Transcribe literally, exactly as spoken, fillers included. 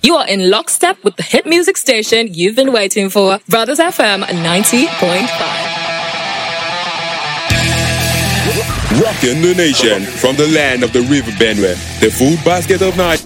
You are in lockstep with the hit music station you've been waiting for, Brothers F M ninety point five. Rocking the nation from the land of the River Benue, the food basket of night.